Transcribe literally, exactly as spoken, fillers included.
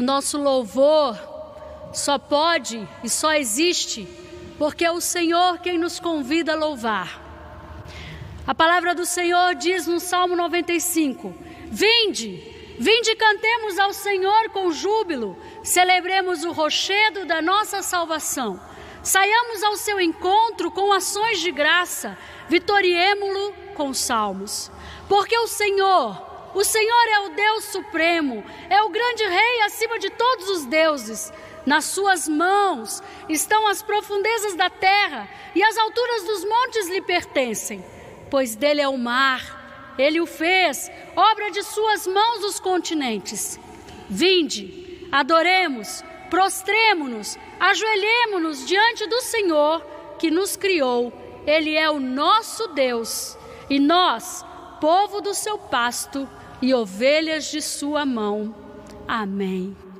nosso louvor só pode e só existe porque é o Senhor quem nos convida a louvar. A palavra do Senhor diz no Salmo noventa e cinco: Vinde, vinde e cantemos ao Senhor com júbilo, celebremos o rochedo da nossa salvação. Saiamos ao seu encontro com ações de graça, vitoriemo-lo com salmos. Porque o Senhor, o Senhor é o Deus supremo, é o grande Rei acima de todos os deuses. Nas suas mãos estão as profundezas da terra e as alturas dos montes lhe pertencem. Pois dele é o mar, ele o fez, obra de suas mãos os continentes. Vinde, adoremos, prostremo-nos, ajoelhemo-nos diante do Senhor que nos criou. Ele é o nosso Deus e nós, povo do seu pasto e ovelhas de sua mão. Amém.